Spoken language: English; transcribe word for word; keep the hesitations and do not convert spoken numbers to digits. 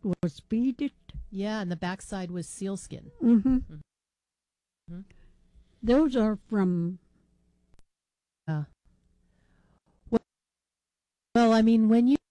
was beaded. Yeah, and the backside was sealskin. Mm-hmm. Mm-hmm. Those are from. Uh, well, well, I mean, when you